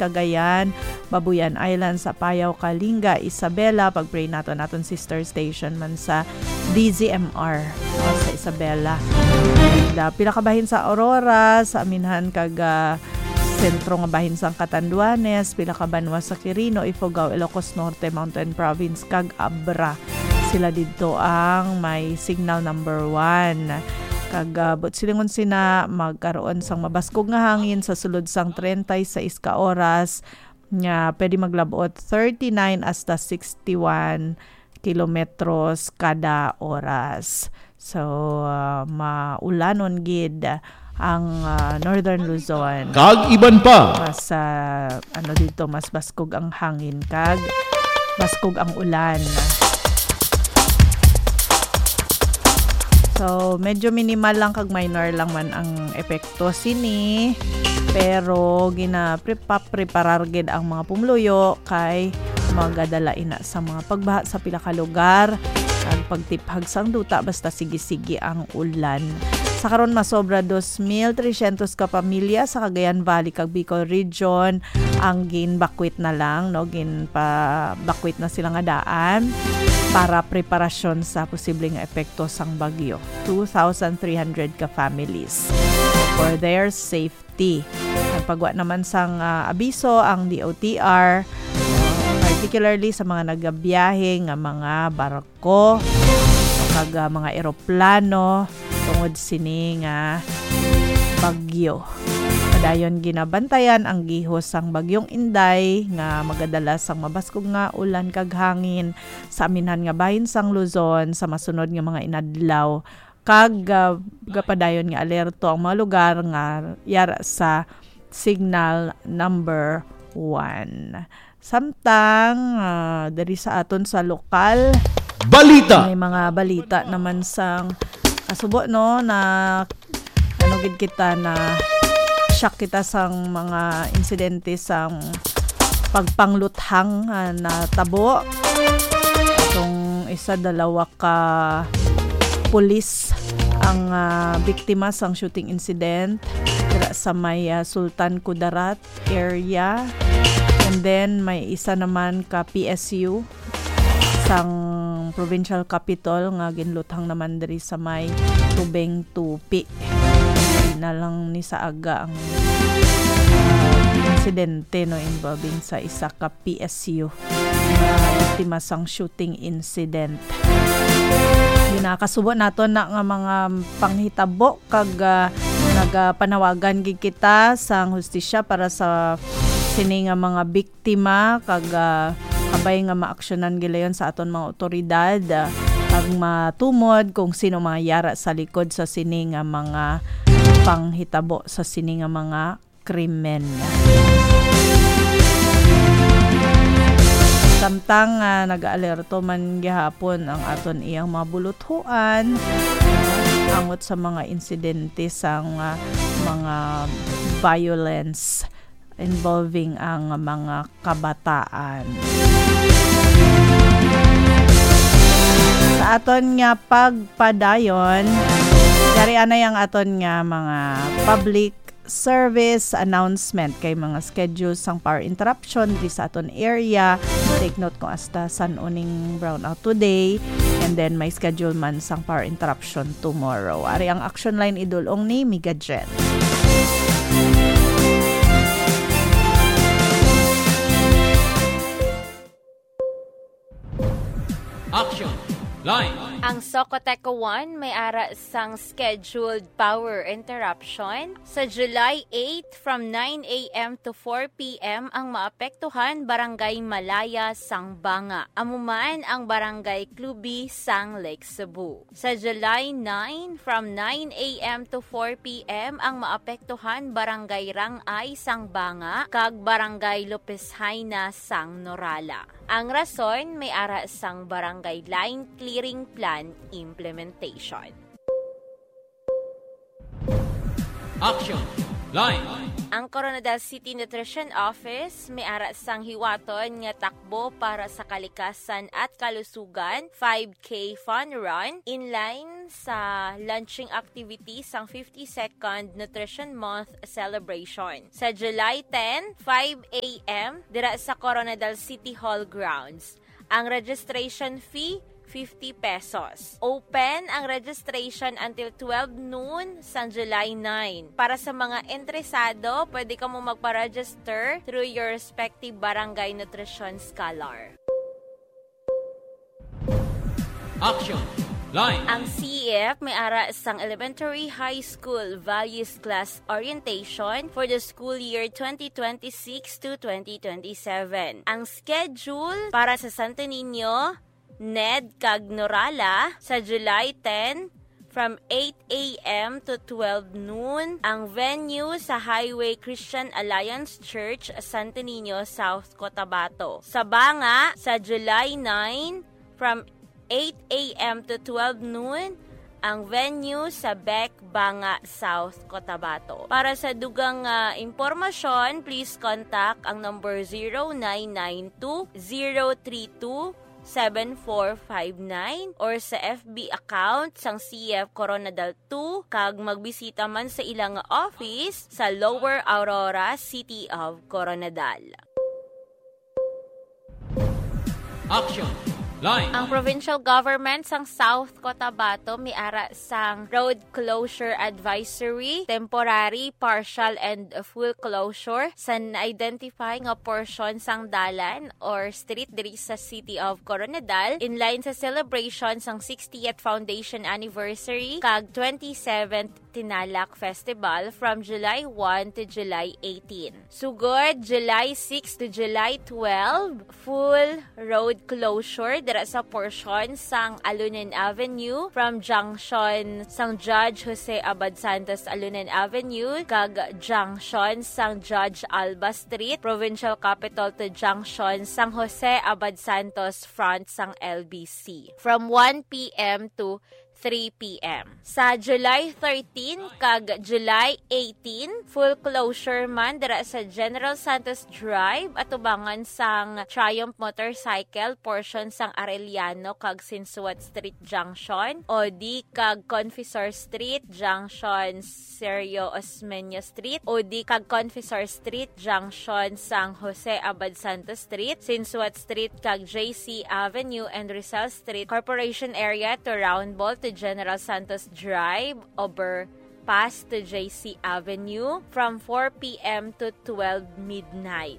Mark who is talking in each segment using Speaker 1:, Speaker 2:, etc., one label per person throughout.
Speaker 1: Cagayan, Babuyan Island, sa Apayao, Kalinga, Isabela. Pag-pray naton sister station man sa DZMR sa Isabela. And, pila ka bahin sa Aurora, sa Aminhan kag sentro nga bahin sa Catanduanes, pila ka banwa sa Quirino, Ifugao, Ilocos Norte, Mountain Province kag Abra. Sila dito ang may signal number 1. Kagabot silingon sina magkaroon sang mabaskog nga hangin sa sulod sang 36 ka oras nga pwede maglabot 39 hasta 61 kilometros kada oras. So maulanon gid ang Northern Luzon.
Speaker 2: Kag iban pa.
Speaker 1: Mas dito mas baskog ang hangin kag baskog ang ulan. So, medyo minimal lang kag minor lang man ang epekto sini. Pero gina-preparar gid ang mga pumluyo kay magadala ina sa mga pagbaha sa pila ka lugar. Ang pagtiphag sang duta basta sige-sige ang ulan. Sa karon masobra 2,300 ka pamilya sa Cagayan Valley kag Bicol Region ang ginbakwit na lang, no? Ginpa-bakwit na sila nga daan para preparasyon sa posibleng epekto sang bagyo. 2,300 ka families for their safety. Nagpagwa naman sang abiso ang DOTR, particularly sa mga nagabiyahe nga mga barko kag mga eroplano tungod sini nga bagyo. Padayon ginabantayan ang gihos sang bagyong Inday nga magadala sang mabaskog nga ulan kag hangin sa aminhan nga bahin sang Luzon sa masunod nga mga inadlaw. Kag gapadayon nga alerto ang mga lugar nga yara sa signal number 1. Samtang diri sa aton sa lokal
Speaker 2: balita,
Speaker 1: may mga balita naman sang kasubo, no, na gid kita na shock kita sang mga insidente sang pagpangluthang na tabo. Itong dalawa ka pulis ang biktima sang shooting incident sa may Sultan Kudarat area. And then may isa naman ka PSU sang provincial capital nga ginluthang naman diri sa may Tubeng Tupi. Na lang ni sa aga ang insidente, no, involving sa isa ka PSU biktima sang shooting incident. Ginakasubo nato na nga mga panghitabo kag nagapanawagan gid kita sang hustisya para sa sini nga mga biktima kag kabay nga maaksyonan gilayon sa aton mga otoridad kag matumod kung sino mga yara sa likod sa sini nga mga panghitabo sa sini nga mga krimen. Samtang nag-aalerto man gihapon ang aton iyang mga buluthuan angot sa mga insidente sang mga violence involving ang mga kabataan. Sa aton nga pagpadayon, dari anay ang aton nga mga public service announcement kay mga schedule sang power interruption di sa aton area. Take note kung hasta san uning brownout today, and then may schedule man sang power interruption tomorrow. Ari ang action line idulong ni Migajet.
Speaker 2: Action line.
Speaker 3: Ang Socoteco 1 may ara sang scheduled power interruption sa July 8 from 9 a.m. to 4 p.m. ang maapektuhan Barangay Malaya, sang Banga. Amuman ang Barangay Cluby, sang Lake Cebu. Sa July 9 from 9 a.m. to 4 p.m. ang maapektuhan Barangay Rangay, sang Banga kag Barangay Lopez Haina, sang Norala. Ang rason may ara sang Barangay Line Clearing Plan implementation.
Speaker 2: Action line.
Speaker 3: Ang Coronadal City Nutrition Office may ara sang hiwaton nga takbo para sa kalikasan at kalusugan 5K Fun Run inline sa launching activity sang 52nd Nutrition Month celebration sa July 10, 5 a.m. dira sa Coronadal City Hall grounds. Ang registration fee 50 pesos. Open ang registration until 12 noon sang July 9. Para sa mga interesado, pwede ka mo magpa-register through your respective barangay nutrition scholar.
Speaker 2: Action, line.
Speaker 3: Ang CEF may ara sang Elementary High School Values Class Orientation for the school year 2026 to 2027. Ang schedule para sa Santo Niño, Ned kag Norala sa July 10 from 8 a.m. to 12 noon. Ang venue sa Highway Christian Alliance Church, Santo Niño, South Cotabato. Sa Banga sa July 9 from 8 a.m. to 12 noon. Ang venue sa Beck, Banga, South Cotabato. Para sa dugang impormasyon, please contact ang number 0992-032 7459 or sa FB account sang CF Coronadal 2 kag magbisita man sa ilang office sa Lower Aurora, City of Coronadal.
Speaker 2: Action, line.
Speaker 3: Ang provincial government sang South Cotabato may ara sang road closure advisory, temporary, partial, and full closure sa na-identify nga portion sang dalan or street diri sa City of Coronadal in line sa celebration sang 60th Foundation Anniversary kag 27th Tinalak Festival from July 1 to July 18. Sugod, July 6 to July 12, full road closure dira sa portion sang Alunen Avenue from junction sang Judge Jose Abad Santos Alunen Avenue kag junction sang Judge Alba Street, Provincial Capital to junction sang Jose Abad Santos front sang LBC from 1 p.m. to 3 p.m. Sa July 13 kag July 18, full closure man dira sa General Santos Drive at ubangan sang Triumph Motorcycle portion sang Arellano kag Sinsuat Street Junction o di kag Confessor Street Junction Sergio Osmeña Street o di kag Confessor Street Junction sang Jose Abad Santos Street, Sinsuat Street kag JC Avenue and Rizal Street Corporation area to Roundball to General Santos Drive overpass to JC Avenue from 4 p.m. to 12 midnight.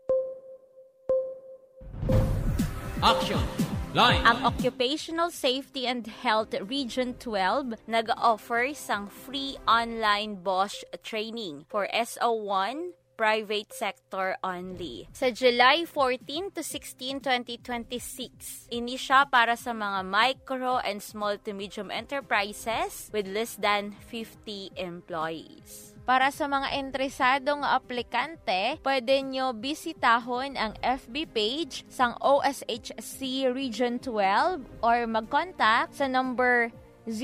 Speaker 2: Action, line.
Speaker 3: Ang Occupational Safety and Health Region 12 nag-offer sang free online BOSH training for SO1 private sector only. Sa July 14 to 16, 2026, ini siya para sa mga micro and small to medium enterprises with less than 50 employees. Para sa mga interesadong aplikante, pwede nyo bisitahon ang FB page sang OSHC Region 12 or mag-contact sa number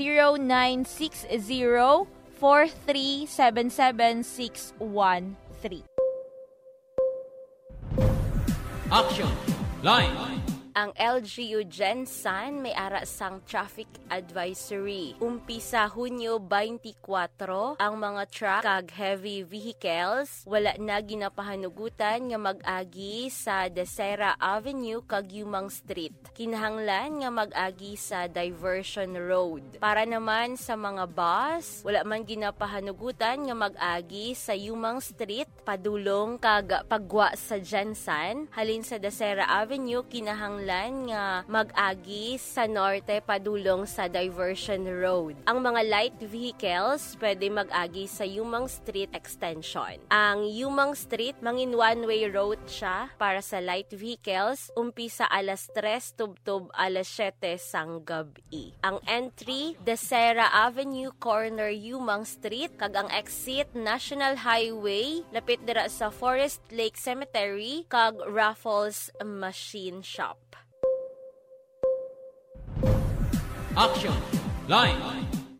Speaker 3: 0960-4377613.
Speaker 2: Action, line.
Speaker 3: Ang LGU Gensan may ara sang traffic advisory. Umpisa Hunyo 24, ang mga truck kag heavy vehicles wala na ginapahanugutan nga mag-agi sa Desera Avenue kag Yumang Street. Kinahanglan nga mag-agi sa Diversion Road. Para naman sa mga bus, wala man ginapahanugutan nga mag-agi sa Yumang Street, padulong kag pagwa sa Gensan. Halin sa Desera Avenue, kinahanglan nga mag-agi sa norte padulong sa Diversion Road. Ang mga light vehicles pwede mag-agi sa Yumang Street Extension. Ang Yumang Street, mangin one-way road siya para sa light vehicles, umpisa alas 3 tubtob alas 7 sang gabi. Ang entry, Desera Avenue corner Yumang Street, kag ang exit National Highway, lapit dira sa Forest Lake Cemetery, kag Raffles Machine Shop.
Speaker 2: Action, line.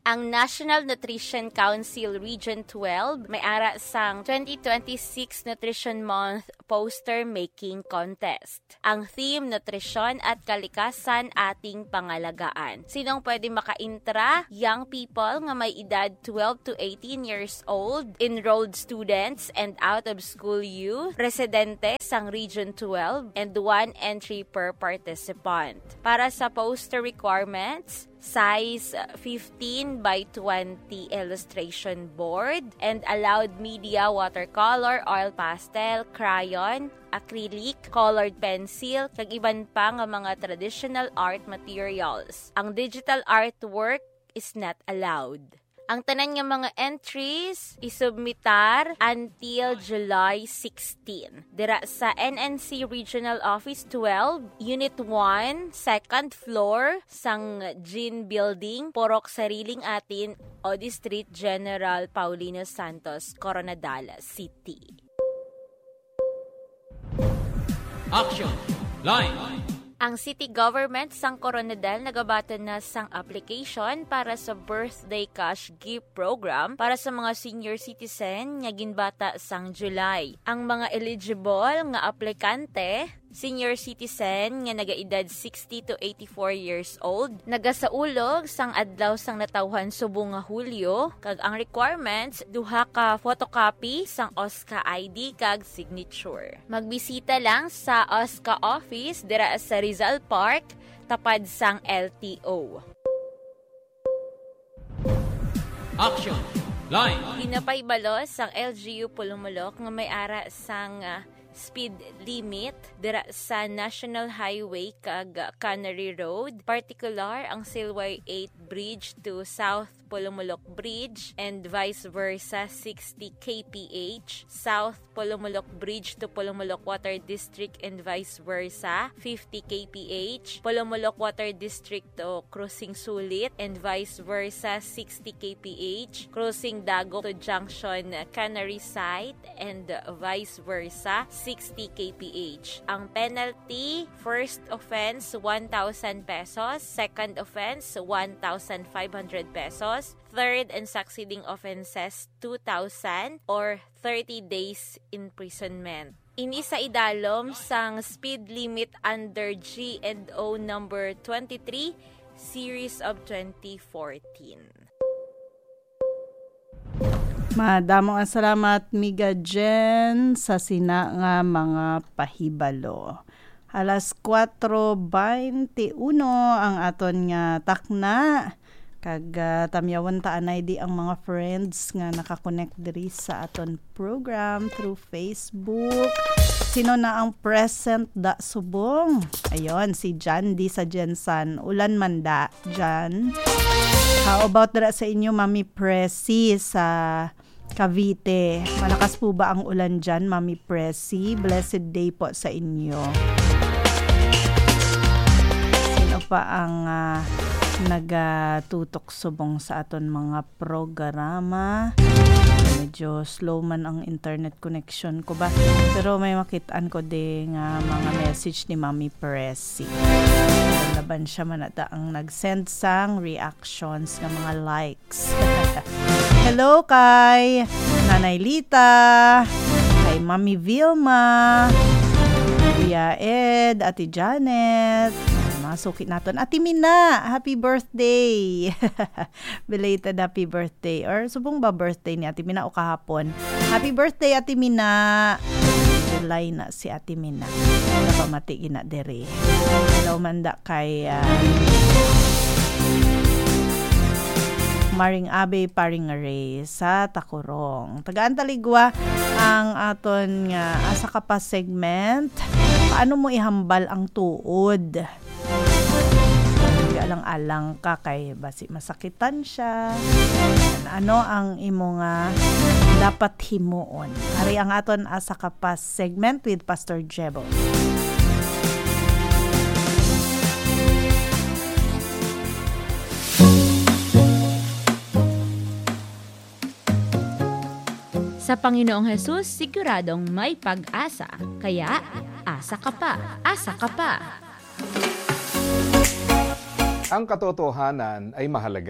Speaker 3: Ang National Nutrition Council Region 12 may ara sang 2026 Nutrition Month Poster Making Contest. Ang theme, Nutrisyon at Kalikasan ating pangalagaan. Sinong pwede maka-intra? Young people nga may edad 12 to 18 years old, enrolled students and out-of-school youth, residente sang Region 12, and 1 entry per participant. Para sa poster requirements, size 15 by 20 illustration board and allowed media watercolor, oil pastel, crayon, acrylic, colored pencil, kag iban pa nga mga traditional art materials. Ang digital artwork is not allowed. Ang tanan nga mga entries isubmitar until July 16. Dira sa NNC Regional Office 12, Unit 1, 2nd floor, sang Gin Building, Porok Sariling Atin, o District General Paulino Santos, Coronadal City.
Speaker 2: Action! Line!
Speaker 3: Ang city government sang Coronadal nagabaton na sang application para sa birthday cash gift program para sa mga senior citizen nga ginbata sang July. Ang mga eligible nga aplikante, senior citizen nga nagaedad 60 to 84 years old, nagasaulog sang adlaw sang natawhan subong nga Hulyo, kag ang requirements duha ka photocopy sang OSCA ID kag signature. Magbisita lang sa OSCA office dira sa Rizal Park, tapad sang LTO.
Speaker 2: Action! Line!
Speaker 3: Ginapaybalos sang LGU Pulumulok nga may ara sang speed limit dira sa National Highway kag Canary Road, particular ang Silway 8 Bridge to South Pulumulok Bridge and vice versa 60 kph, South Pulumulok Bridge to Pulumulok Water District and vice versa 50 kph, Pulumulok Water District to Crossing Sulit and vice versa 60 kph, Crossing Dago to Junction Canary Site and vice versa 60 kph. Ang penalty, first offense 1,000 pesos, second offense 1,500 pesos, third and succeeding offenses 2,000 or 30 days imprisonment. Ini sa idalom sang speed limit under G&O number 23 series of 2014.
Speaker 1: Madamong salamat Miga Jen sa sina nga mga pahibalo. Alas 4:21 ang aton nga takna. Kag tamyawan taanay di ang mga friends nga nakakonect diri sa aton program through Facebook. Sino na ang present da subong? Ayon, si Jan di sa Jensan. Ulan man da, Jan. How about dira sa inyo, Mami Presi sa Cavite? Malakas po ba ang ulan dyan, Mami Presi? Blessed day po sa inyo. Sino pa ang nagatutok subong sa aton mga programa? Medyo slow man ang internet connection ko ba? Pero may makitaan ko din nga mga message ni Mami Presi. Laban siya man ata ang nag-send sang reactions ng mga likes. Hello kay Nanay Lita, kay Mami Vilma, Kuya Ed, Ate Janet, masukit natin. Ate Mina, happy birthday. Belated happy birthday. Or subong ba birthday ni Ate Mina o kahapon? Happy birthday, Ate Mina. July na si Ate Mina. Wala pa matigin na dere. Hello manda kay Maring Abe Paring Ray sa Takurong. Tagaan Taligwa ang aton nga asa ka pa segment. Paano mo ihambal ang tuod? Alang-alang ka kay basi masakitan siya. Ano ang imo nga dapat himuon? Ari ang aton asa ka pa segment with Pastor Jebo.
Speaker 4: Sa Panginoong Hesus, siguradong may pag-asa. Kaya, asa ka pa, asa ka pa.
Speaker 5: Ang katotohanan ay mahalaga.